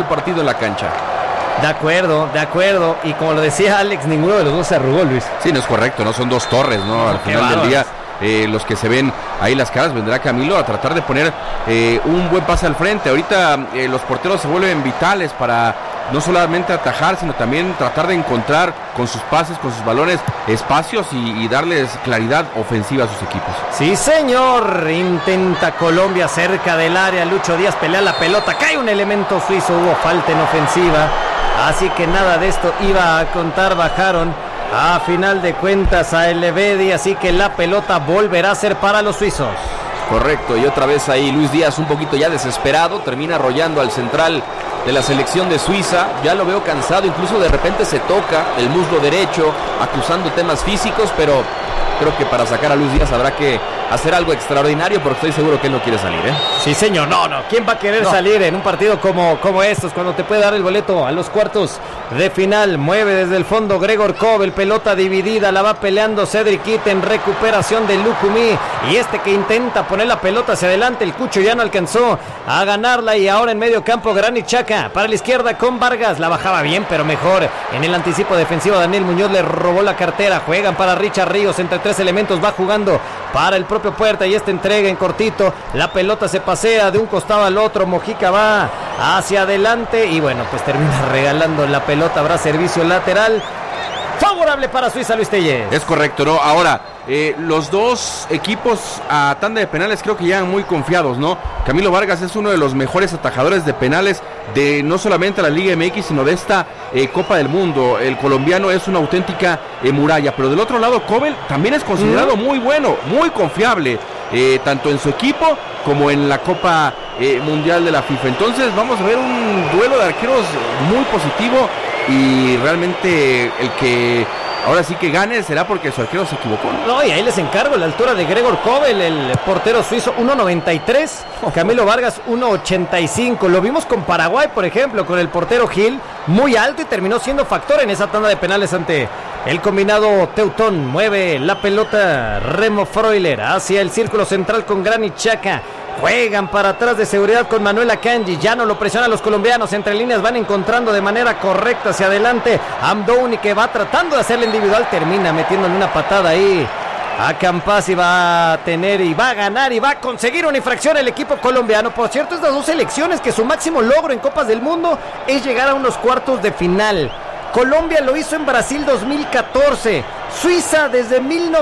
partido en la cancha. De acuerdo, y como lo decía Alex, ninguno de los dos se arrugó, Luis. Sí, no es correcto, no son dos torres, ¿no? Al final del día, los que se ven ahí las caras, vendrá Camilo a tratar de poner un buen pase al frente. Ahorita los porteros se vuelven vitales para no solamente atajar, sino también tratar de encontrar con sus pases, con sus balones, espacios y darles claridad ofensiva a sus equipos. Sí, señor, intenta Colombia cerca del área, Lucho Díaz pelea la pelota, cae un elemento suizo, hubo falta en ofensiva, así que nada de esto iba a contar, bajaron a final de cuentas a El Ebedi, así que la pelota volverá a ser para los suizos. Correcto, y otra vez ahí Luis Díaz un poquito ya desesperado, termina arrollando al central de la selección de Suiza, ya lo veo cansado, incluso de repente se toca el muslo derecho, acusando temas físicos, pero creo que para sacar a Luis Díaz habrá que hacer algo extraordinario, porque estoy seguro que él no quiere salir, ¿eh? Sí, señor, no, ¿quién va a querer salir en un partido como estos, cuando te puede dar el boleto a los cuartos de final? Mueve desde el fondo Gregor Kobel, pelota dividida, la va peleando Cedric Itten en recuperación de Lukumi, y que intenta poner la pelota hacia adelante, el Cucho ya no alcanzó a ganarla, y ahora en medio campo Granit Xhaka, para la izquierda con Vargas, la bajaba bien, pero mejor en el anticipo defensivo. Daniel Muñoz le robó la cartera, juegan para Richard Ríos, entre tres elementos, va jugando para el propio Puerta, y entrega en cortito, la pelota se pasea de un costado al otro, Mojica va hacia adelante, y bueno, pues termina regalando la pelota, habrá servicio lateral favorable para Suiza, Luis Tellez. Es correcto, ¿no? Ahora, los dos equipos a tanda de penales creo que llegan muy confiados, ¿no? Camilo Vargas es uno de los mejores atajadores de penales de no solamente la Liga MX, sino de esta Copa del Mundo. El colombiano es una auténtica muralla, pero del otro lado, Kobel también es considerado muy bueno, muy confiable, tanto en su equipo como en la Copa Mundial de la FIFA. Entonces vamos a ver un duelo de arqueros muy positivo, y realmente el que ahora sí que gane será porque su arquero se equivocó, ¿no? No, y ahí les encargo la altura de Gregor Kobel, el portero suizo, 1.93, Camilo Vargas 1.85, lo vimos con Paraguay, por ejemplo, con el portero Gil, muy alto, y terminó siendo factor en esa tanda de penales ante el combinado teutón. Mueve la pelota Remo Freuler hacia el círculo central con Granit Xhaka. Juegan para atrás de seguridad con Manuel Akanji, ya no lo presionan los colombianos, entre líneas van encontrando de manera correcta hacia adelante Amdouni, que va tratando de hacerle individual, termina metiéndole una patada ahí a Campas, y va a tener y va a ganar y va a conseguir una infracción el equipo colombiano. Por cierto, estas dos selecciones que su máximo logro en Copas del Mundo es llegar a unos cuartos de final. Colombia lo hizo en Brasil 2014, Suiza desde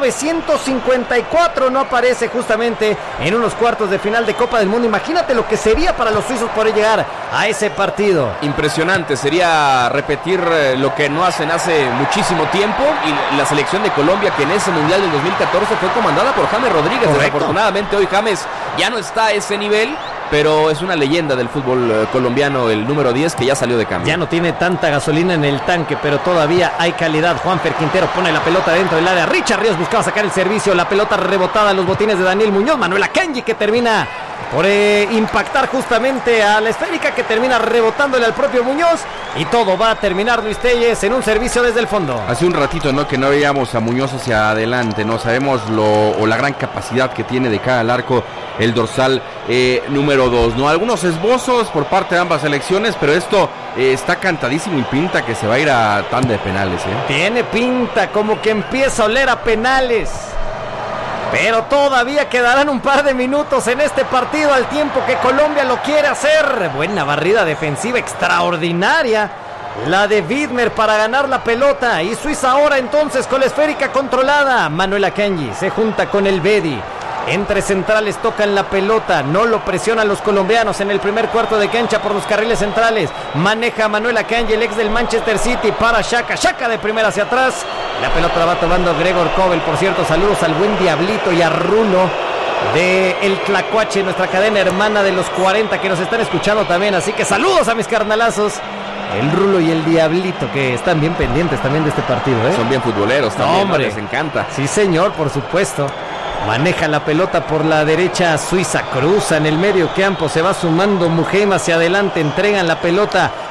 1954 no aparece justamente en unos cuartos de final de Copa del Mundo. Imagínate lo que sería para los suizos poder llegar a ese partido. Impresionante, sería repetir lo que no hacen hace muchísimo tiempo, y la selección de Colombia, que en ese Mundial del 2014 fue comandada por James Rodríguez. Desafortunadamente hoy James ya no está a ese nivel, pero es una leyenda del fútbol colombiano, el número 10, que ya salió de cambio. Ya no tiene tanta gasolina en el tanque, pero todavía hay calidad. Juanfer Quintero pone la pelota dentro del área, Richard Ríos buscaba sacar el servicio, la pelota rebotada a los botines de Daniel Muñoz, Manuel Akanji, que termina por impactar justamente a la esférica, que termina rebotándole al propio Muñoz, y todo va a terminar, Luis Tellez, en un servicio desde el fondo. Hace un ratito, ¿no?, que no veíamos a Muñoz hacia adelante, ¿no? Sabemos la gran capacidad que tiene de cara al arco el dorsal número 2, ¿no? Algunos esbozos por parte de ambas selecciones, pero esto está cantadísimo, y pinta que se va a ir a tanda de penales, ¿eh? Tiene pinta como que empieza a oler a penales, pero todavía quedarán un par de minutos en este partido, al tiempo que Colombia lo quiere hacer. Buena barrida defensiva extraordinaria la de Widmer para ganar la pelota, y Suiza ahora entonces con la esférica controlada. Manuel Akanji se junta con el Bedi, entre centrales tocan la pelota, no lo presionan los colombianos en el primer cuarto de cancha por los carriles centrales. Maneja Manuel Akanji, el ex del Manchester City, para Xhaka de primera hacia atrás, la pelota la va tomando Gregor Kobel. Por cierto, saludos al buen Diablito y a Rulo de El Tlacuache, nuestra cadena hermana de los 40, que nos están escuchando también, así que saludos a mis carnalazos, el Rulo y el Diablito, que están bien pendientes también de este partido, ¿eh? Son bien futboleros también, hombre, les encanta. Sí, señor, por supuesto. Maneja la pelota por la derecha Suiza, cruza en el medio campo, se va sumando Muheim hacia adelante, entregan la pelota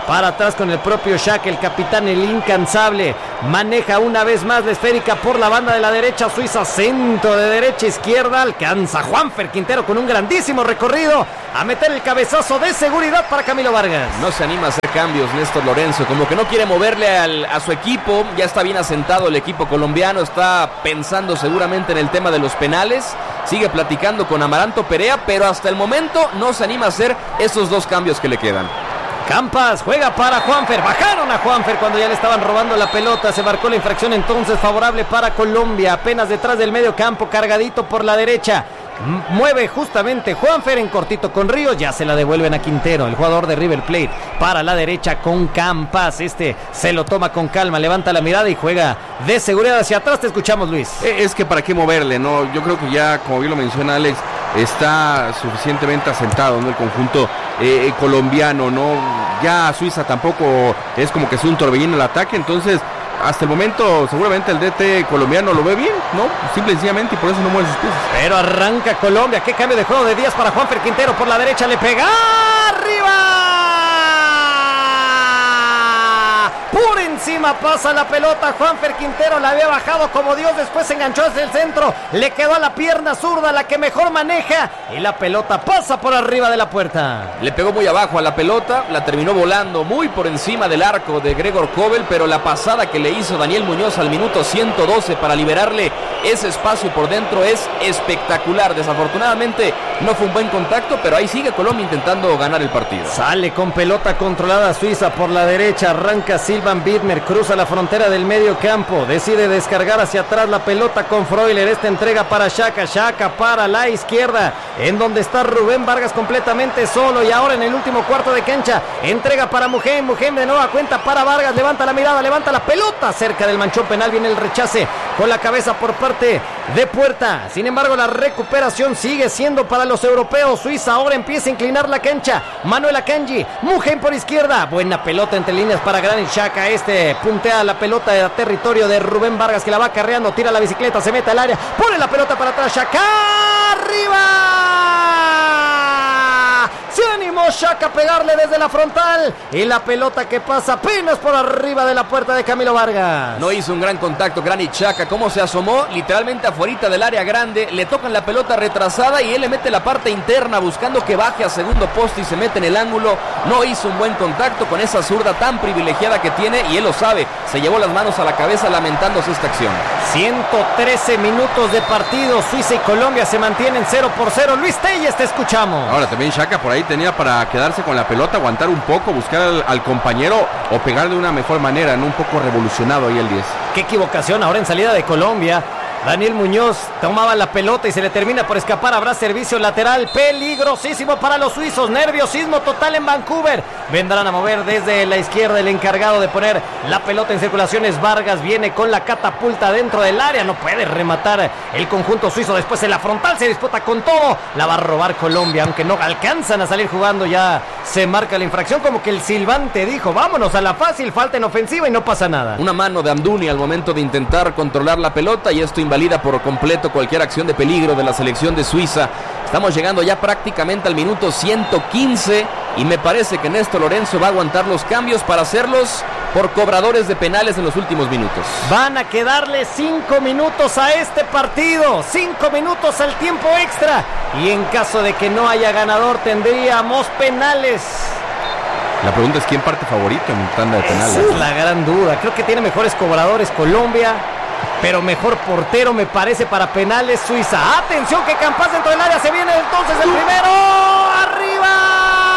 para atrás con el propio Xhaka, el capitán, el incansable. Maneja una vez más la esférica por la banda de la derecha. Suiza, centro de derecha a izquierda. Alcanza Juanfer Quintero con un grandísimo recorrido a meter el cabezazo de seguridad para Camilo Vargas. No se anima a hacer cambios Néstor Lorenzo, como que no quiere moverle a su equipo. Ya está bien asentado el equipo colombiano, está pensando seguramente en el tema de los penales. Sigue platicando con Amaranto Perea, pero hasta el momento no se anima a hacer esos dos cambios que le quedan. Campas juega para Juanfer, bajaron a Juanfer cuando ya le estaban robando la pelota, se marcó la infracción entonces favorable para Colombia, apenas detrás del medio campo, cargadito por la derecha. Mueve justamente Juanfer en cortito con Ríos, ya se la devuelven a Quintero, el jugador de River Plate, para la derecha con Campas. Se lo toma con calma, levanta la mirada y juega de seguridad hacia atrás. Te escuchamos, Luis. Es que para qué moverle, ¿no? Yo creo que ya, como bien lo menciona Alex, está suficientemente asentado, ¿no? El conjunto colombiano, ¿no? Ya Suiza tampoco es como que es un torbellino el ataque, entonces hasta el momento seguramente el DT colombiano lo ve bien, ¿no? Simple y sencillamente, y por eso no mueve sus piezas. Pero arranca Colombia, qué cambio de juego de Díaz para Juanfer Quintero por la derecha, le pega arriba. Por encima pasa la pelota, Juanfer Quintero la había bajado como Dios, después se enganchó hacia el centro, le quedó a la pierna zurda, la que mejor maneja, y la pelota pasa por arriba de la puerta. Le pegó muy abajo a la pelota, la terminó volando muy por encima del arco de Gregor Kobel, pero la pasada que le hizo Daniel Muñoz al minuto 112 para liberarle ese espacio por dentro es espectacular. Desafortunadamente no fue un buen contacto, pero ahí sigue Colombia intentando ganar el partido. Sale con pelota controlada Suiza por la derecha, arranca Silvan Widmer, cruza la frontera del medio campo, decide descargar hacia atrás la pelota con Freuler, esta entrega para Xhaka, Xhaka para la izquierda, en donde está Rubén Vargas completamente solo, y ahora en el último cuarto de cancha, entrega para Mugen de nueva cuenta para Vargas, levanta la mirada, levanta la pelota cerca del manchón penal, viene el rechace con la cabeza por parte de Puerta. Sin embargo, la recuperación sigue siendo para los europeos. Suiza ahora empieza a inclinar la cancha. Manuel Akanji, Mugen por izquierda, buena pelota entre líneas para Granit Xhaka. Puntea la pelota de territorio de Rubén Vargas, que la va acarreando, tira la bicicleta, se mete al área, pone la pelota para atrás, Xhaka arriba. Se animó Xhaka a pegarle desde la frontal, y la pelota que pasa apenas por arriba de la puerta de Camilo Vargas. No hizo un gran contacto Granit Xhaka, como se asomó literalmente afuerita del área grande, le tocan la pelota retrasada y él le mete la parte interna buscando que baje a segundo poste y se mete en el ángulo. No hizo un buen contacto con esa zurda tan privilegiada que tiene, y él lo sabe, se llevó las manos a la cabeza lamentándose esta acción. 113 minutos de partido, Suiza y Colombia se mantienen 0-0. Luis Telles, te escuchamos. Ahora también Xhaka por ahí tenía para quedarse con la pelota, aguantar un poco, buscar al compañero o pegar de una mejor manera, no un poco revolucionado ahí el 10. Qué equivocación ahora en salida de Colombia. Daniel Muñoz tomaba la pelota y se le termina por escapar. Habrá servicio lateral peligrosísimo para los suizos. Nerviosismo total en Vancouver. Vendrán a mover desde la izquierda el encargado de poner la pelota en circulación es Vargas. Viene con la catapulta dentro del área. No puede rematar el conjunto suizo. Después en la frontal se disputa con todo. La va a robar Colombia, aunque no alcanzan a salir jugando. Ya se marca la infracción, como que el silbante dijo vámonos a la fácil, falta en ofensiva y no pasa nada. Una mano de Amdouni al momento de intentar controlar la pelota, y esto invalida por completo cualquier acción de peligro de la selección de Suiza. Estamos llegando ya prácticamente al minuto 115 y me parece que Néstor Lorenzo va a aguantar los cambios para hacerlos por cobradores de penales en los últimos minutos. Van a quedarle 5 minutos a este partido, 5 minutos al tiempo extra, y en caso de que no haya ganador tendríamos penales. La pregunta es quién parte favorito en tanda de penales. Esa es la gran duda. Creo que tiene mejores cobradores Colombia, pero mejor portero me parece para penales Suiza. Atención que Campas dentro del área, se viene entonces el primero, arriba.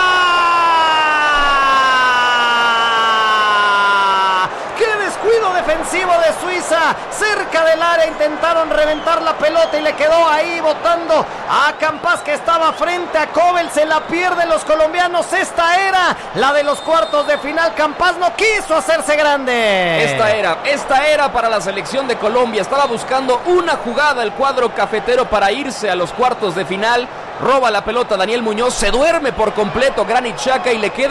Defensivo de Suiza, cerca del área, intentaron reventar la pelota y le quedó ahí botando a Campas, que estaba frente a Kobel. Se la pierden los colombianos. Esta era la de los cuartos de final. Campas no quiso hacerse grande. Esta era para la selección de Colombia. Estaba buscando una jugada el cuadro cafetero para irse a los cuartos de final. Roba la pelota Daniel Muñoz, se duerme por completo Granit Xhaka y le queda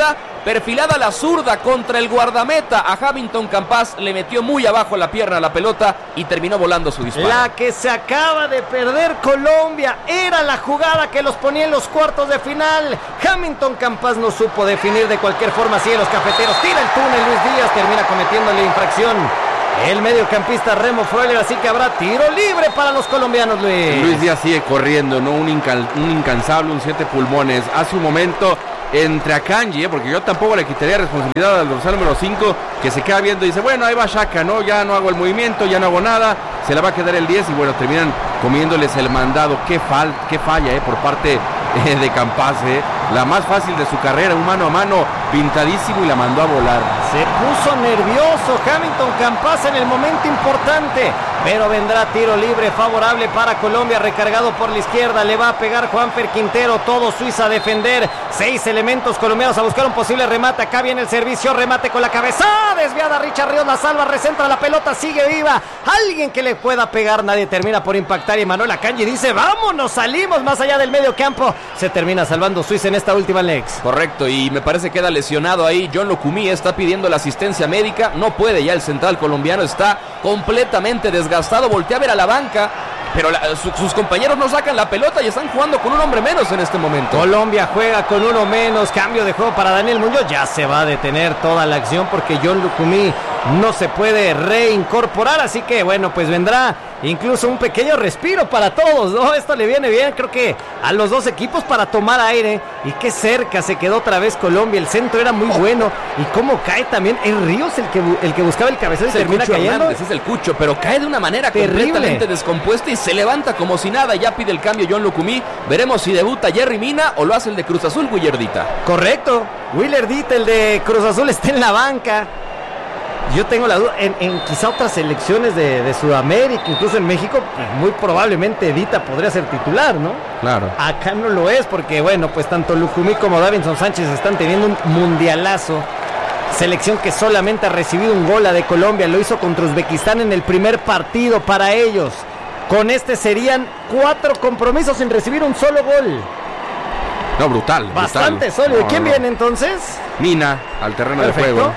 perfilada a la zurda contra el guardameta. A Hamilton Campas le metió muy abajo la pierna a la pelota y terminó volando su disparo. La que se acaba de perder Colombia era la jugada que los ponía en los cuartos de final. Hamilton Campas no supo definir de cualquier forma. Sigue los cafeteros, tira el túnel, Luis Díaz termina cometiéndole infracción el mediocampista Remo Freuler, así que habrá tiro libre para los colombianos, Luis. Luis Díaz sigue corriendo, ¿no? Un incansable, un 7 pulmones. Hace un momento entre Akanji, porque yo tampoco le quitaría responsabilidad al dorsal número 5, que se queda viendo y dice, bueno, ahí va Xhaka, ¿no? Ya no hago el movimiento, ya no hago nada, se la va a quedar el 10 y bueno, terminan comiéndoles el mandado. Qué falla, por parte de Campas, la más fácil de su carrera, un mano a mano pintadísimo y la mandó a volar. Se puso nervioso Hamilton Campas en el momento importante, pero vendrá tiro libre favorable para Colombia, recargado por la izquierda, le va a pegar Juanfer Quintero, todo Suiza a defender, 6 elementos colombianos a buscar un posible remate, acá viene el servicio, remate con la cabeza, desviada, Richard Ríos la salva, recentra la pelota, sigue viva, alguien que le pueda pegar, nadie termina por impactar y Manuel Akanji dice, vámonos, salimos más allá del medio campo, se termina salvando Suiza en esta última Lex. Correcto, y me parece que queda lesionado ahí John Lukumi, está pidiendo la asistencia médica, no puede ya el central colombiano, está completamente desgastado, voltea a ver a la banca, pero sus compañeros no sacan la pelota y están jugando con un hombre menos en este momento. Colombia juega con uno menos, cambio de juego para Daniel Muñoz, ya se va a detener toda la acción porque John Lukumi no se puede reincorporar, así que bueno, pues vendrá incluso un pequeño respiro para todos, ¿no? Esto le viene bien, creo que a los dos equipos para tomar aire, y qué cerca se quedó otra vez Colombia, el centro era muy bueno, y cómo cae también, es Ríos el que buscaba el cabezón y termina cayendo. Hernández, es el Cucho, pero cae de una manera terrible, completamente descompuesta y se levanta como si nada, ya pide el cambio John Lukumi, veremos si debuta Yerry Mina o lo hace el de Cruz Azul, Willardita. Correcto, Willardita, el de Cruz Azul, está en la banca. Yo tengo la duda, en quizá otras selecciones de Sudamérica, incluso en México, muy probablemente Dita podría ser titular, ¿no? Claro. Acá no lo es porque, bueno, pues tanto Lukumi como Davinson Sánchez están teniendo un mundialazo. Selección que solamente ha recibido un gol, la de Colombia, lo hizo contra Uzbekistán en el primer partido para ellos. Con este serían 4 compromisos sin recibir un solo gol. No, brutal. Bastante sólido. ¿Y quién viene entonces? Mina, al terreno Perfecto. de juego.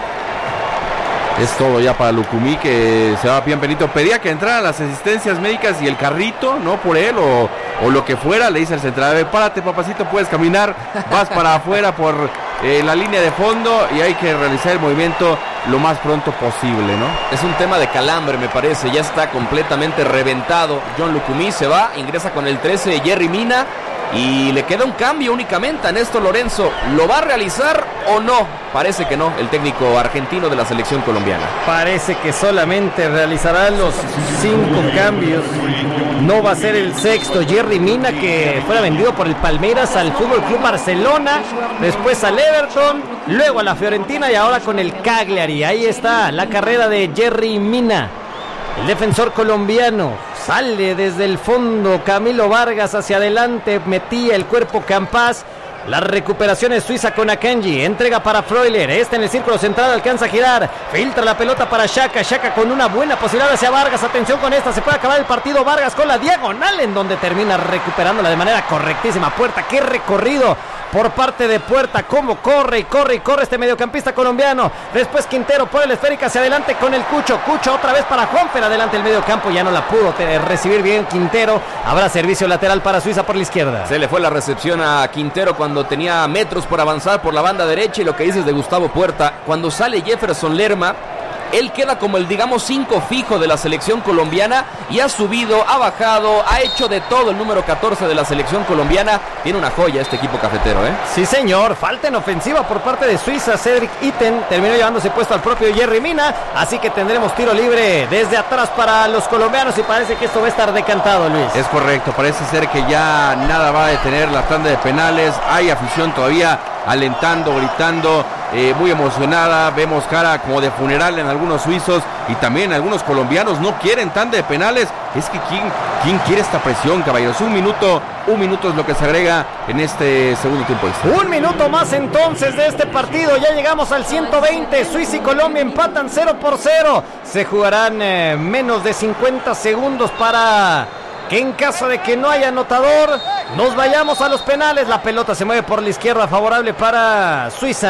Es todo ya para Lukumi, que se va bien penito. Pedía que entraran las asistencias médicas y el carrito, ¿no? Por él o lo que fuera. Le dice al central, párate papacito, puedes caminar. Vas para afuera por la línea de fondo y hay que realizar el movimiento lo más pronto posible, ¿no? Es un tema de calambre, me parece. Ya está completamente reventado. John Lukumi se va, ingresa con el 13 Yerry Mina. Y le queda un cambio únicamente a Néstor Lorenzo. ¿Lo va a realizar o no? Parece que no, el técnico argentino de la selección colombiana. Parece que solamente realizará los 5 cambios. No va a ser el sexto. Yerry Mina, que fuera vendido por el Palmeiras al Fútbol Club Barcelona, después al Everton, luego a la Fiorentina y ahora con el Cagliari. Ahí está la carrera de Yerry Mina. El defensor colombiano sale desde el fondo, Camilo Vargas hacia adelante, metía el cuerpo Campas. La recuperación es Suiza con Akanji, entrega para Freuler, en el círculo central alcanza a girar, filtra la pelota para Xhaka con una buena posibilidad hacia Vargas, atención con esta, se puede acabar el partido, Vargas con la diagonal en donde termina recuperándola de manera correctísima. Puerta, qué recorrido por parte de Puerta, cómo corre este mediocampista colombiano. Después Quintero por el esférica hacia adelante con el Cucho otra vez para Juanfer, adelante el mediocampo, ya no la pudo recibir bien Quintero. Habrá servicio lateral para Suiza por la izquierda. Se le fue la recepción a Quintero cuando tenía metros por avanzar por la banda derecha, y lo que dices de Gustavo Puerta, cuando sale Jefferson Lerma, él queda como el, digamos, 5 fijo de la selección colombiana y ha subido, ha bajado, ha hecho de todo el número 14 de la selección colombiana. Tiene una joya este equipo cafetero, ¿eh? Sí, señor. Falta en ofensiva por parte de Suiza. Cedric Itten terminó llevándose puesto al propio Yerry Mina, así que tendremos tiro libre desde atrás para los colombianos y parece que esto va a estar decantado, Luis. Es correcto, parece ser que ya nada va a detener la tanda de penales. Hay afición todavía alentando, gritando, muy emocionada. Vemos cara como de funeral en algunos suizos y también algunos colombianos no quieren tanda de penales. Es que ¿quién quiere esta presión, caballeros? Un minuto es lo que se agrega en este segundo tiempo. Un minuto más entonces de este partido. Ya llegamos al 120. Suiza y Colombia empatan 0-0. Se jugarán menos de 50 segundos para que en caso de que no haya anotador nos vayamos a los penales. La pelota se mueve por la izquierda, favorable para Suiza.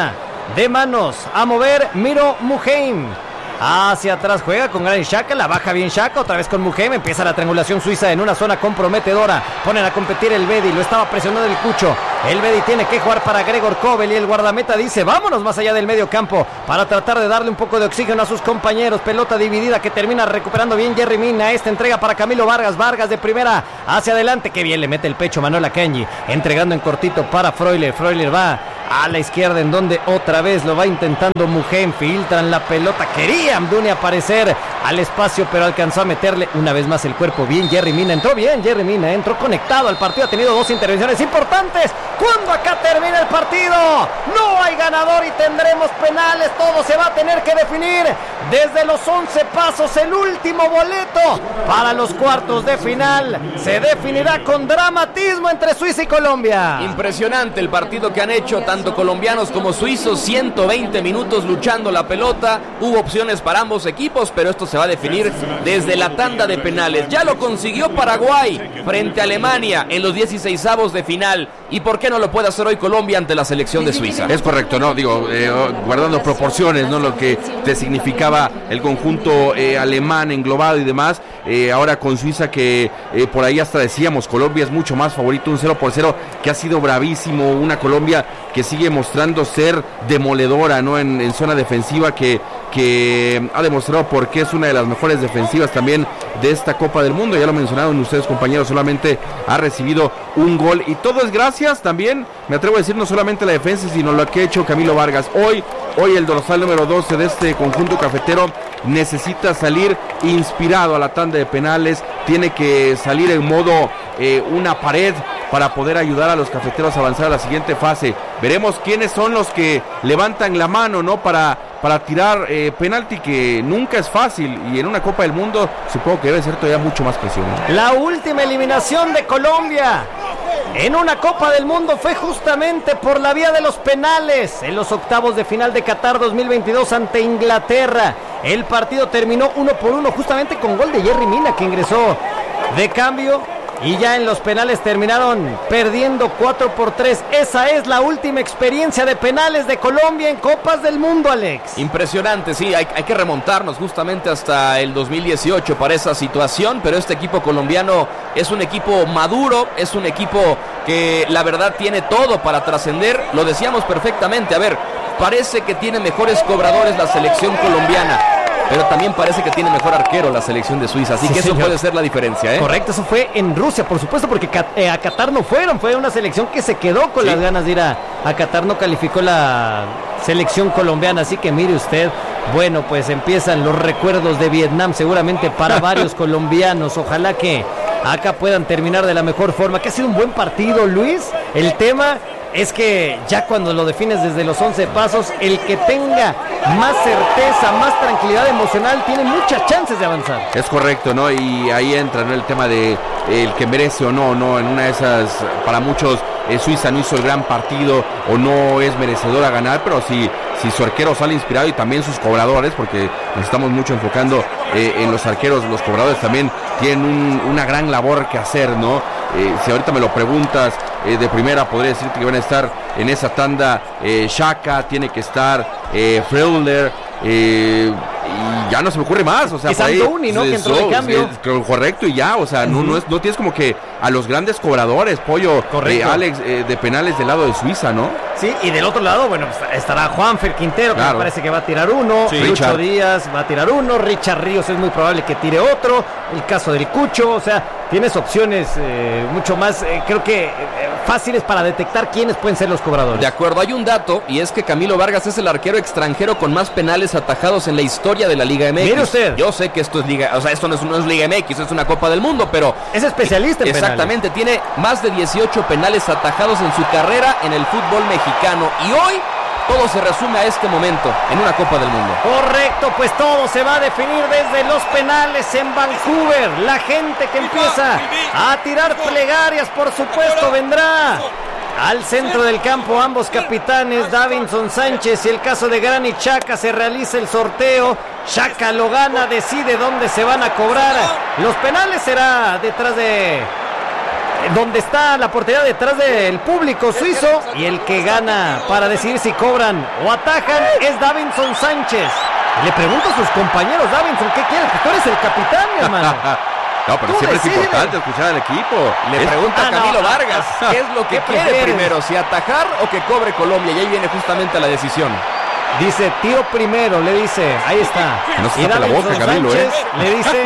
de manos a mover Miro Muheim. Hacia atrás juega con Granit Xhaka, la baja bien Xhaka, otra vez con Muheim, empieza la triangulación suiza en una zona comprometedora, ponen a competir el Bedi, lo estaba presionando el Cucho, el Bedi tiene que jugar para Gregor Kobel y el guardameta dice vámonos más allá del medio campo para tratar de darle un poco de oxígeno a sus compañeros, pelota dividida que termina recuperando bien Yerry Mina, esta entrega para Camilo Vargas, Vargas de primera hacia adelante, que bien le mete el pecho Manuel Akanji, entregando en cortito para Freuler, Freuler va a la izquierda en donde otra vez lo va intentando Muheim, filtran la pelota, quería Amdouni aparecer al espacio pero alcanzó a meterle una vez más el cuerpo, bien Yerry Mina, entró conectado al partido, ha tenido 2 intervenciones importantes, cuando acá termina el partido, no hay ganador y tendremos penales, todo se va a tener que definir desde los 11 pasos, el último boleto para los cuartos de final, se definirá con dramatismo entre Suiza y Colombia. Impresionante el partido que han hecho tanto colombianos como suizos, 120 minutos luchando la pelota, hubo opciones para ambos equipos, pero esto se va a definir desde la tanda de penales. Ya lo consiguió Paraguay frente a Alemania en los 16avos de final, y por qué no lo puede hacer hoy Colombia ante la selección de Suiza. Es correcto, ¿no? Digo, guardando proporciones, ¿no? Lo que te significaba el conjunto alemán englobado y demás, ahora con Suiza que por ahí hasta decíamos, Colombia es mucho más favorito, un 0-0 que ha sido bravísimo, una Colombia que sigue mostrando ser demoledora, ¿no? En zona defensiva, que ha demostrado por qué es una de las mejores defensivas también de esta Copa del Mundo. Ya lo mencionaron ustedes, compañeros, solamente ha recibido un gol y todo es gracias también, me atrevo a decir, no solamente la defensa, sino lo que ha hecho Camilo Vargas. Hoy el dorsal número 12 de este conjunto cafetero necesita salir inspirado a la tanda de penales, tiene que salir en modo una pared para poder ayudar a los cafeteros a avanzar a la siguiente fase. Veremos quiénes son los que levantan la mano, ¿no? Para tirar penalti, que nunca es fácil, y en una Copa del Mundo supongo que debe ser todavía mucho más presión, ¿no? La última eliminación de Colombia en una Copa del Mundo fue justamente por la vía de los penales en los octavos de final de Qatar 2022 ante Inglaterra. El partido terminó 1-1 justamente con gol de Yerry Mina, que ingresó de cambio. Y ya en los penales terminaron perdiendo 4-3. Esa es la última experiencia de penales de Colombia en Copas del Mundo, Alex. Impresionante, sí, hay que remontarnos justamente hasta el 2018 para esa situación, pero este equipo colombiano es un equipo maduro, es un equipo que la verdad tiene todo para trascender, lo decíamos perfectamente. A ver, parece que tiene mejores cobradores la selección colombiana, pero también parece que tiene mejor arquero la selección de Suiza, así que eso puede ser la diferencia, ¿eh? Correcto, eso fue en Rusia, por supuesto, porque a Qatar no fueron, fue una selección que se quedó con las ganas de ir a Qatar, no calificó la selección colombiana, así que mire usted, bueno, pues empiezan los recuerdos de Vietnam seguramente para varios colombianos, ojalá que acá puedan terminar de la mejor forma, que ha sido un buen partido, Luis. El tema es que ya cuando lo defines desde los 11 pasos, el que tenga más certeza, más tranquilidad emocional, tiene muchas chances de avanzar. Es correcto, ¿no? Y ahí entra, ¿no?, el tema de el que merece o no, ¿no? En una de esas, para muchos, Suiza no hizo el gran partido o no es merecedor a ganar, pero si su arquero sale inspirado y también sus cobradores, porque nos estamos mucho enfocando en los arqueros, los cobradores también tienen una gran labor que hacer, ¿no? Si ahorita me lo preguntas de primera, podría decirte que van a estar en esa tanda Xhaka, tiene que estar Freuler, y ya no se me ocurre más, o sea, es Amdouni, ¿no? Que entró de cambio. Correcto, y ya, o sea, no tienes como que a los grandes cobradores, Pollo, Alex, de penales del lado de Suiza, ¿no? Sí, y del otro lado, bueno, estará Juanfer Quintero, que me parece que va a tirar uno, Lucho Díaz va a tirar uno, Richard Ríos es muy probable que tire otro, el caso del Cucho, o sea, tienes opciones mucho más, creo que fáciles para detectar quiénes pueden ser los cobradores. De acuerdo, hay un dato, y es que Camilo Vargas es el arquero extranjero con más penales atajados en la historia de la Liga MX. Mire usted. Yo sé que esto es Liga, o sea, esto no es Liga MX, es una Copa del Mundo, pero es especialista en penales. Exactamente, tiene más de 18 penales atajados en su carrera en el fútbol mexicano, y hoy todo se resume a este momento en una Copa del Mundo. Correcto, pues todo se va a definir desde los penales en Vancouver. La gente que empieza a tirar plegarias, por supuesto, vendrá al centro del campo. Ambos capitanes, Davinson Sánchez y el caso de Granit Xhaka, se realiza el sorteo. Xhaka lo gana, decide dónde se van a cobrar. Los penales será detrás de donde está la portería detrás del público suizo, y el que gana para decidir si cobran o atajan es Davinson Sánchez. Le pregunto a sus compañeros: Davinson, ¿qué quieres? Que tú eres el capitán, mi hermano. No, pero Tú siempre decides. es importante escuchar al equipo. Le pregunta a Camilo Vargas qué es lo que quiere prefieres? primero, si atajar o que cobre Colombia, y ahí viene justamente la decisión. Dice: tiro primero, le dice. Ahí está. No se Y tape la Davinson boca, Camilo, Sánchez le dice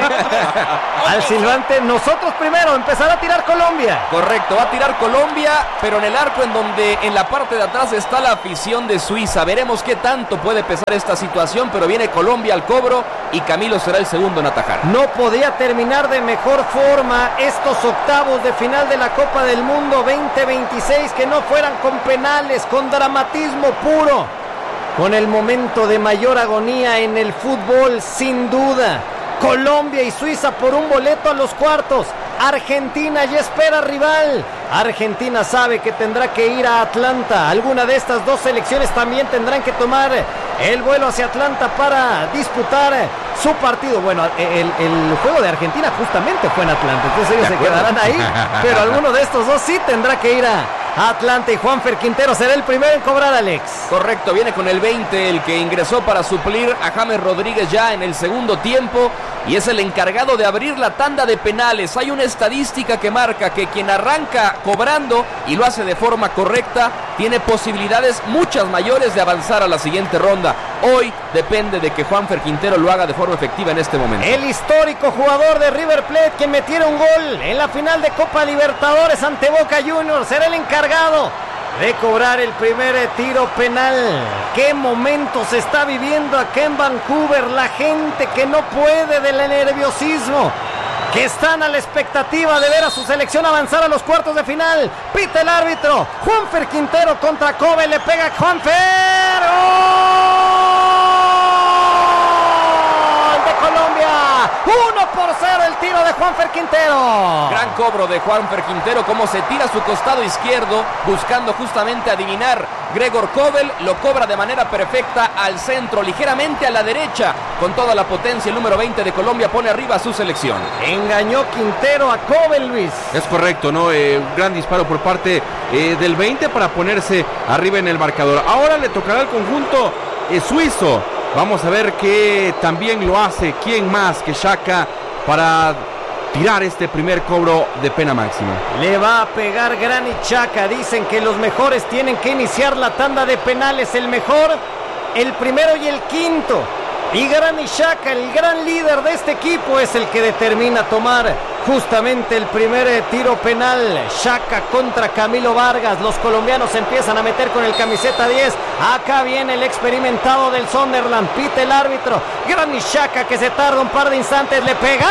al silbante: nosotros primero, empezar a tirar Colombia. Correcto, va a tirar Colombia, pero en el arco en donde en la parte de atrás está la afición de Suiza. Veremos qué tanto puede pesar esta situación, pero viene Colombia al cobro y Camilo será el segundo en atajar. No podía terminar de mejor forma estos octavos de final de la Copa del Mundo 2026 que no fueran con penales, con dramatismo puro, con el momento de mayor agonía en el fútbol, sin duda. Colombia y Suiza por un boleto a los cuartos. Argentina ya espera rival. Argentina sabe que tendrá que ir a Atlanta. Alguna de estas dos selecciones también tendrán que tomar el vuelo hacia Atlanta para disputar su partido. Bueno, el juego de Argentina justamente fue en Atlanta, entonces ellos se quedarán ahí, pero alguno de estos dos sí tendrá que ir a Atlanta, y Juanfer Quintero será el primero en cobrar, Alex. Correcto, viene con el 20, el que ingresó para suplir a James Rodríguez ya en el segundo tiempo, y es el encargado de abrir la tanda de penales. Hay una estadística que marca que quien arranca cobrando y lo hace de forma correcta tiene posibilidades muchas mayores de avanzar a la siguiente ronda. Hoy depende de que Juanfer Quintero lo haga de forma efectiva en este momento. El histórico jugador de River Plate, que metiera un gol en la final de Copa Libertadores ante Boca Juniors, será el encargado de cobrar el primer tiro penal. Qué momento se está viviendo acá en Vancouver. La gente que no puede del nerviosismo, que están a la expectativa de ver a su selección avanzar a los cuartos de final. Pita el árbitro. Juanfer Quintero contra Kobe, le pega Juanfer. ¡Gol de Colombia! 1-0 el tiro de Juanfer Quintero. Gran cobro de Juanfer Quintero, como se tira a su costado izquierdo, buscando justamente adivinar. Gregor Kobel lo cobra de manera perfecta al centro, ligeramente a la derecha, con toda la potencia. El número 20 de Colombia pone arriba a su selección. Engañó Quintero a Kobel, Luis. Es correcto, ¿no? Gran disparo por parte del 20 para ponerse arriba en el marcador. Ahora le tocará al conjunto suizo. Vamos a ver qué también lo hace, quién más que Xhaka, para tirar este primer cobro de pena máxima. Le va a pegar Granit Xhaka. Dicen que los mejores tienen que iniciar la tanda de penales. El mejor, el primero y el quinto. Y Granit Xhaka, el gran líder de este equipo, es el que determina tomar justamente el primer tiro penal. Xhaka contra Camilo Vargas. Los colombianos se empiezan a meter con el camiseta 10. Acá viene el experimentado del Sunderland. Pita el árbitro. Granit Xhaka, que se tarda un par de instantes, le pega.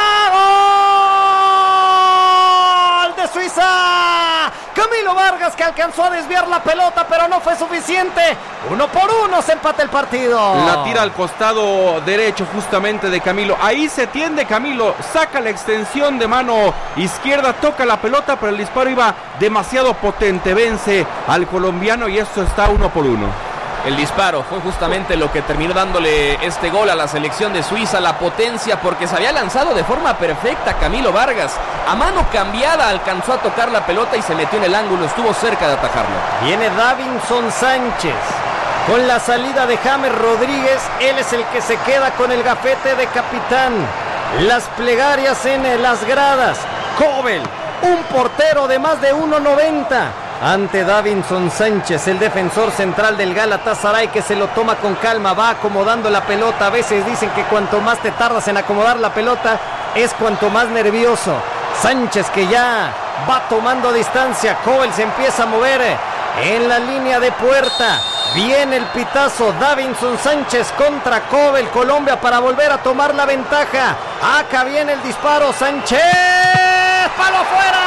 ¡Gol de Suiza! Camilo Vargas, que alcanzó a desviar la pelota, pero no fue suficiente. 1-1 se empata el partido. La tira al costado derecho justamente de Camilo. Ahí se tiende Camilo, saca la extensión de mano izquierda, toca la pelota, pero el disparo iba demasiado potente. Vence al colombiano y esto está 1-1. El disparo fue justamente lo que terminó dándole este gol a la selección de Suiza, la potencia, porque se había lanzado de forma perfecta Camilo Vargas. A mano cambiada alcanzó a tocar la pelota y se metió en el ángulo, estuvo cerca de atajarlo. Viene Davinson Sánchez con la salida de James Rodríguez. Él es el que se queda con el gafete de capitán. Las plegarias en las gradas. Kobel, un portero de más de 1.90. Ante Davinson Sánchez, el defensor central del Galatasaray, que se lo toma con calma, va acomodando la pelota. A veces dicen que cuanto más te tardas en acomodar la pelota, es cuanto más nervioso. Sánchez, que ya va tomando distancia. Kobel se empieza a mover en la línea de puerta. Viene el pitazo. Davinson Sánchez contra Kobel. Colombia para volver a tomar la ventaja. Acá viene el disparo. Sánchez, palo fuera.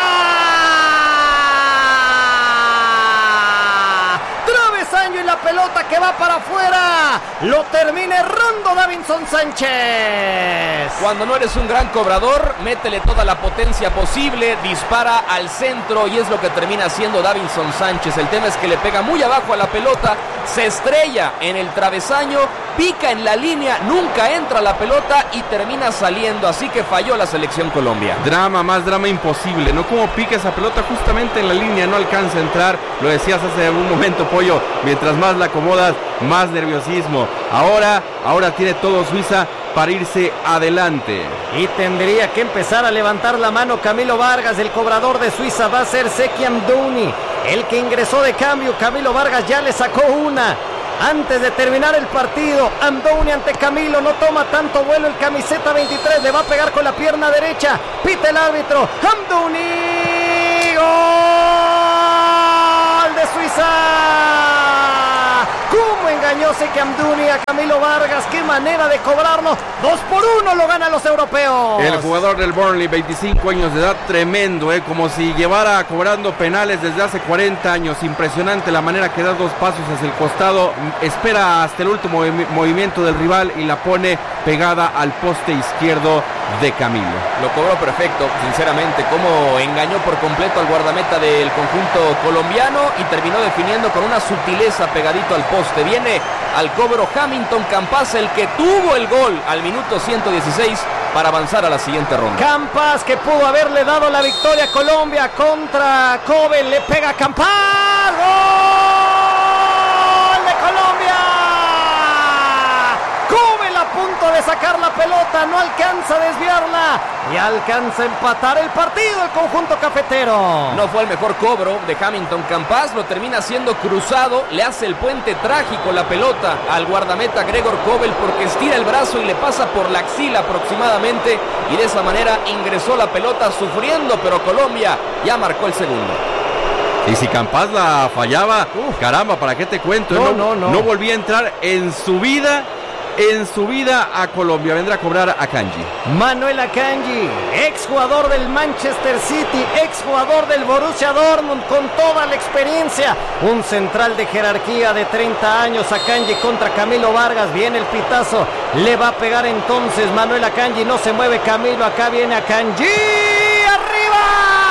Y la pelota que va para afuera, lo termina errando Davinson Sánchez. Cuando no eres un gran cobrador, métele toda la potencia posible, dispara al centro, y es lo que termina haciendo Davinson Sánchez. El tema es que le pega muy abajo a la pelota, se estrella en el travesaño pica en la línea, nunca entra la pelota y termina saliendo, así que falló la selección Colombia. Drama, más drama imposible, ¿no? Como pica esa pelota justamente en la línea, no alcanza a entrar, lo decías hace un momento, Pollo, mientras más la acomodas, más nerviosismo. Ahora tiene todo Suiza para irse adelante. Y tendría que empezar a levantar la mano Camilo Vargas. El cobrador de Suiza va a ser Zeki Amdouni, el que ingresó de cambio. Camilo Vargas ya le sacó una antes de terminar el partido. Amdouni ante Camilo, no toma tanto vuelo el camiseta 23, le va a pegar con la pierna derecha, pita el árbitro. Amdouni, gol de Suiza. ¿Cómo engañó Zeki Amdouni a Camilo Vargas? ¡Qué manera de cobrarlo! 2-1 lo ganan los europeos. El jugador del Burnley, 25 años de edad, tremendo, como si llevara cobrando penales desde hace 40 años. Impresionante la manera que da 2 pasos hacia el costado, espera hasta el último movimiento del rival y la pone pegada al poste izquierdo de Camilo. Lo cobró perfecto, sinceramente, como engañó por completo al guardameta del conjunto colombiano y terminó definiendo con una sutileza pegadito al poste. Viene al cobro Hamilton Campas, el que tuvo el gol al minuto 116 para avanzar a la siguiente ronda. Campas, que pudo haberle dado la victoria a Colombia contra Kobe, le pega a Campas. ¡Gol de Colombia! Kobe a punto de sacar la pelota, no alcanza a desviarla y alcanza a empatar el partido el conjunto cafetero. No fue el mejor cobro de Hamilton Campas, lo termina haciendo cruzado, le hace el puente trágico la pelota al guardameta Gregor Kobel porque estira el brazo y le pasa por la axila aproximadamente y de esa manera ingresó la pelota sufriendo, pero Colombia ya marcó el segundo. Y si Campas la fallaba, caramba, ¿para qué te cuento? No volvía a entrar en su vida a Colombia. Vendrá a cobrar Akanji. Manuel Akanji, exjugador del Manchester City, exjugador del Borussia Dortmund, con toda la experiencia. Un central de jerarquía de 30 años. Akanji contra Camilo Vargas. Viene el pitazo. Le va a pegar entonces Manuel Akanji. No se mueve Camilo. Acá viene Akanji. ¡Arriba!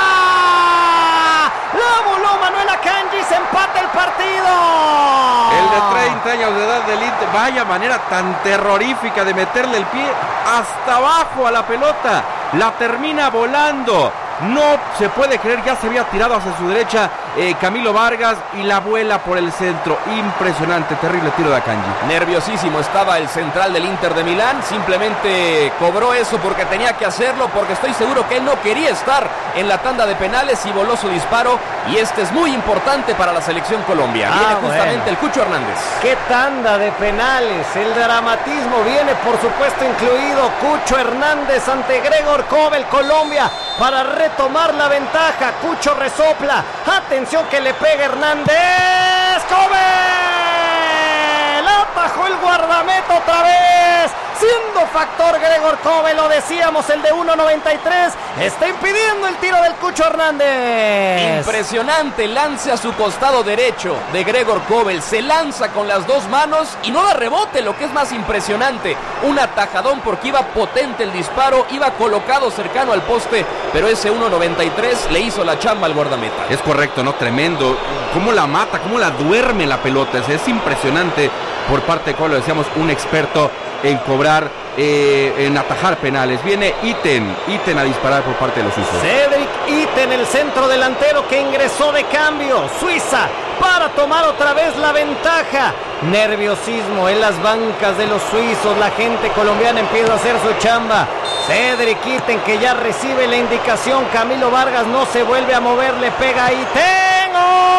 ¡La voló Manuel Akanji! ¡Se empata el partido! El de 30 años de edad del Inter, vaya manera tan terrorífica de meterle el pie hasta abajo a la pelota, la termina volando, no se puede creer, ya se había tirado hacia su derecha Camilo Vargas y la vuela por el centro. Impresionante, terrible tiro de Akanji. Nerviosísimo estaba el central del Inter de Milán, simplemente cobró eso porque tenía que hacerlo, porque estoy seguro que él no quería estar en la tanda de penales y voló su disparo, y este es muy importante para la selección Colombia. Viene justamente el Cucho Hernández. ¡Qué tanda de penales! El dramatismo viene por supuesto incluido. Cucho Hernández ante Gregor Kobel, Colombia, para retomar la ventaja. Cucho resopla, atención que le pega Hernández. ¡Kobel! Atajó el guardameta otra vez, siendo factor Gregor Kobel, lo decíamos, el de 1.93 está impidiendo el tiro del Cucho Hernández. Impresionante lance a su costado derecho de Gregor Kobel, se lanza con las dos manos y no da rebote, lo que es más impresionante, un atajadón porque iba potente el disparo, iba colocado cercano al poste, pero ese 1.93 le hizo la chamba al guardameta. Es correcto, ¿no? Tremendo, cómo la mata, cómo la duerme la pelota, es impresionante por parte de Kobel, lo decíamos, un experto en cobrar, en atajar penales. Viene Itten a disparar por parte de los suizos. Cedric Itten, el centro delantero que ingresó de cambio. Suiza para tomar otra vez la ventaja. Nerviosismo en las bancas de los suizos. La gente colombiana empieza a hacer su chamba. Cedric Itten, que ya recibe la indicación. Camilo Vargas no se vuelve a mover, le pega a Itten.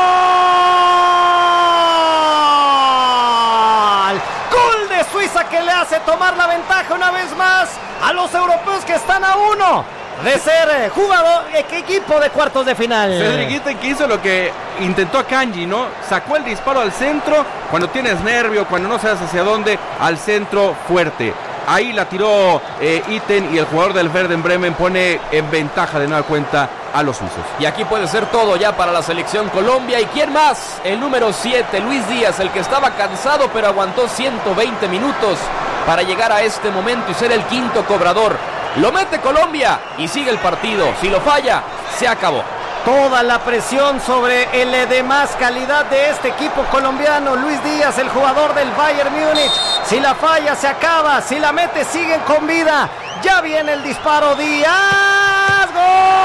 ¡Gol de Suiza, que le hace tomar la ventaja una vez más a los europeos, que están a uno de ser equipo de cuartos de final? Cedric Itten, que hizo lo que intentó Akanji, ¿no? Sacó el disparo al centro, cuando tienes nervio, cuando no sabes hacia dónde, al centro fuerte. Ahí la tiró Itten, y el jugador del Werder Bremen pone en ventaja de nueva cuenta a los suizos. Y aquí puede ser todo ya para la selección Colombia. ¿Y quién más? El número 7, Luis Díaz, el que estaba cansado pero aguantó 120 minutos para llegar a este momento y ser el quinto cobrador. Lo mete Colombia y sigue el partido. Si lo falla, se acabó. Toda la presión sobre el de más calidad de este equipo colombiano. Luis Díaz, el jugador del Bayern Múnich, Si la falla, se acaba. Si la mete, siguen con vida. Ya viene el disparo. Díaz. ¡Gol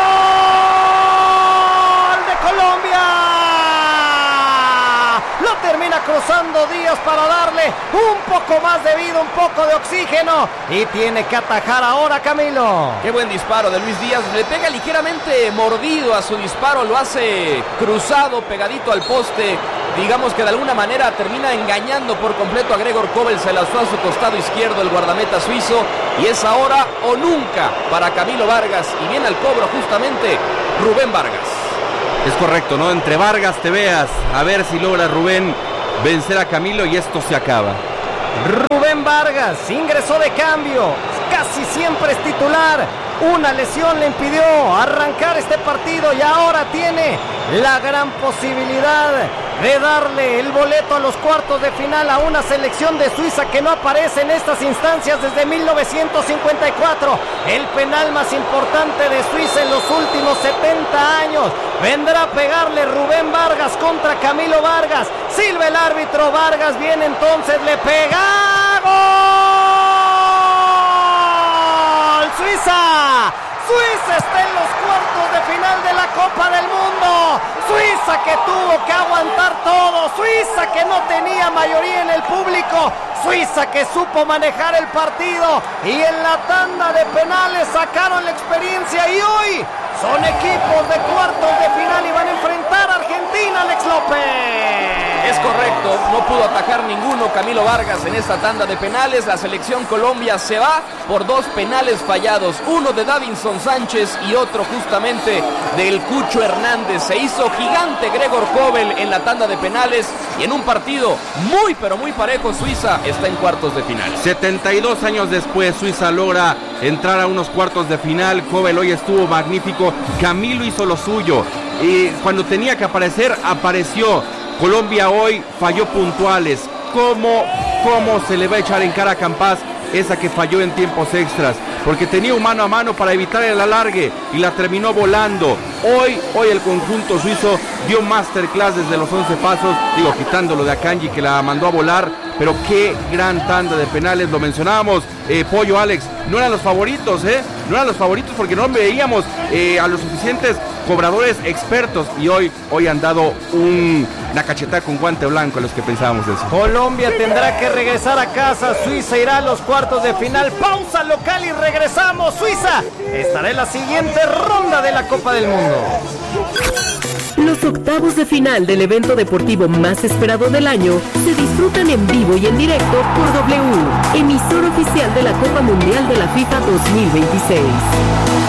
de Colombia! Lo termina cruzando Díaz para darle un poco más de vida, un poco de oxígeno. Y tiene que atajar ahora Camilo. Qué buen disparo de Luis Díaz. Le pega ligeramente mordido a su disparo. Lo hace cruzado, pegadito al poste. Digamos que de alguna manera termina engañando por completo a Gregor Kobel. Se lanzó a su costado izquierdo el guardameta suizo. Y es ahora o nunca para Camilo Vargas. Y viene al cobro justamente Rubén Vargas. Es correcto, ¿no? Entre Vargas te veas. A ver si logra Rubén vencer a Camilo y esto se acaba. Rubén Vargas ingresó de cambio. Casi siempre es titular. Una lesión le impidió arrancar este partido y ahora tiene la gran posibilidad de darle el boleto a los cuartos de final a una selección de Suiza que no aparece en estas instancias desde 1954. El penal más importante de Suiza en los últimos 70 años. Vendrá a pegarle Rubén Vargas contra Camilo Vargas. Silba el árbitro, Vargas viene entonces, le pega. ¡Gol! ¡Suiza! Suiza está en los cuartos de final de la Copa del Mundo. Suiza que tuvo que aguantar todo. Suiza que no tenía mayoría en el público. Suiza que supo manejar el partido. Y en la tanda de penales sacaron la experiencia. Y hoy son equipos de cuartos de final y van a enfrentar a Argentina, Alex López. Es correcto, no pudo atajar ninguno Camilo Vargas en esta tanda de penales. La selección Colombia se va por 2 penales fallados, uno de Davinson Sánchez y otro justamente del Cucho Hernández. Se hizo gigante Gregor Kobel en la tanda de penales y en un partido muy pero muy parejo. Suiza está en cuartos de final. 72 años después Suiza logra entrar a unos cuartos de final. Kobel hoy estuvo magnífico, Camilo hizo lo suyo y cuando tenía que aparecer, apareció. Colombia hoy falló puntuales. ¿Cómo se le va a echar en cara a Campas esa que falló en tiempos extras? Porque tenía un mano a mano para evitar el alargue y la terminó volando. Hoy el conjunto suizo dio masterclass desde los 11 pasos, quitándolo de Akanji que la mandó a volar, pero qué gran tanda de penales, lo mencionábamos, Pollo, Alex, no eran los favoritos, no eran los favoritos porque no veíamos a los suficientes cobradores expertos y hoy han dado una cachetada con guante blanco a los que pensábamos eso. Colombia tendrá que regresar a casa, Suiza irá a los cuartos de final, pausa local y regresamos. Suiza estará en la siguiente ronda de la Copa del Mundo. Los octavos de final del evento deportivo más esperado del año se disfrutan en vivo y en directo por W, emisor oficial de la Copa Mundial de la FIFA 2026.